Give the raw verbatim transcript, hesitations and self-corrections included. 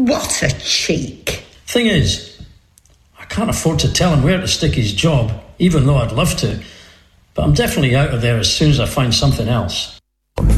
What a cheek. Thing is, I can't afford to tell him where to stick his job, even though I'd love to. But I'm definitely out of there as soon as I find something else.